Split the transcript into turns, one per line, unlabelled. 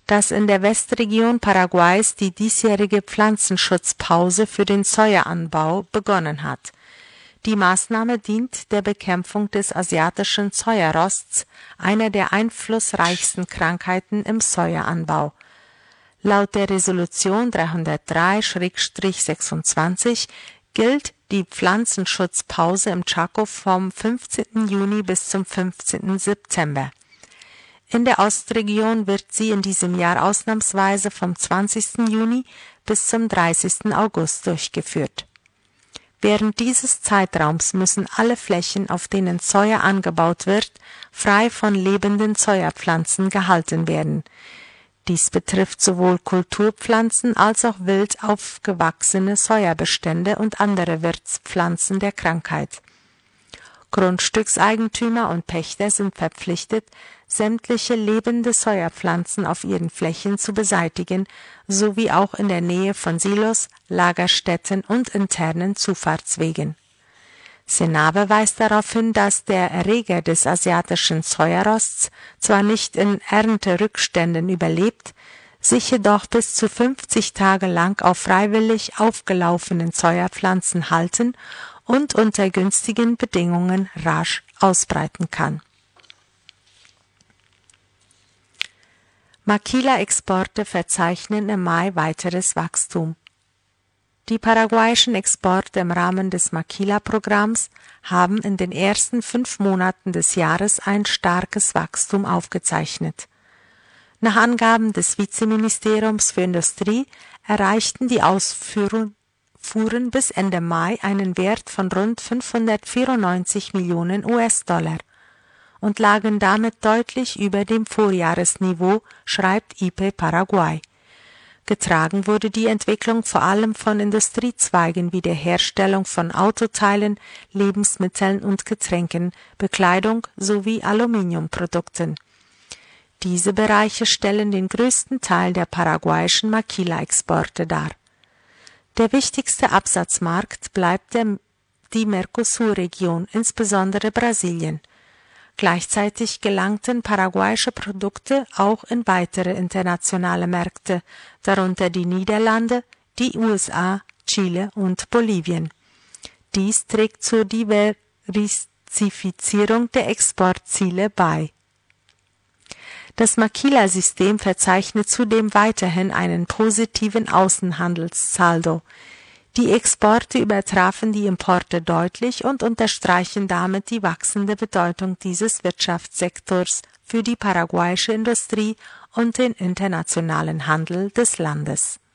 dass in der Westregion Paraguays die diesjährige Pflanzenschutzpause für den Sojaanbau begonnen hat. Die Maßnahme dient der Bekämpfung des asiatischen Sojarosts, einer der einflussreichsten Krankheiten im Sojaanbau. Laut der Resolution 303/26 gilt die Pflanzenschutzpause im Chaco vom 15. Juni bis zum 15. September. In der Ostregion wird sie in diesem Jahr ausnahmsweise vom 20. Juni bis zum 30. August durchgeführt. Während dieses Zeitraums müssen alle Flächen, auf denen Soja angebaut wird, frei von lebenden Sojapflanzen gehalten werden. Dies betrifft sowohl Kulturpflanzen als auch wild aufgewachsene Sojabestände und andere Wirtspflanzen der Krankheit. Grundstückseigentümer und Pächter sind verpflichtet, sämtliche lebende Sojapflanzen auf ihren Flächen zu beseitigen, sowie auch in der Nähe von Silos, Lagerstätten und internen Zufahrtswegen. Senabe weist darauf hin, dass der Erreger des asiatischen Sojarosts zwar nicht in Ernterückständen überlebt, sich jedoch bis zu 50 Tage lang auf freiwillig aufgelaufenen Sojapflanzen halten und unter günstigen Bedingungen rasch ausbreiten kann. Maquila-Exporte verzeichnen im Mai weiteres Wachstum. Die paraguayischen Exporte im Rahmen des Maquila-Programms haben in den ersten 5 Monaten des Jahres ein starkes Wachstum aufgezeichnet. Nach Angaben des Vizeministeriums für Industrie erreichten die Ausfuhren bis Ende Mai einen Wert von rund 594 Millionen US-Dollar und lagen damit deutlich über dem Vorjahresniveau, schreibt IP Paraguay. Getragen wurde die Entwicklung vor allem von Industriezweigen wie der Herstellung von Autoteilen, Lebensmitteln und Getränken, Bekleidung sowie Aluminiumprodukten. Diese Bereiche stellen den größten Teil der paraguayischen Maquila-Exporte dar. Der wichtigste Absatzmarkt bleibt die Mercosur-Region, insbesondere Brasilien. Gleichzeitig gelangten paraguayische Produkte auch in weitere internationale Märkte, darunter die Niederlande, die USA, Chile und Bolivien. Dies trägt zur Diversifizierung der Exportziele bei. Das Maquila-System verzeichnet zudem weiterhin einen positiven Außenhandelssaldo. Die Exporte übertrafen die Importe deutlich und unterstreichen damit die wachsende Bedeutung dieses Wirtschaftssektors für die paraguayische Industrie und den internationalen Handel des Landes.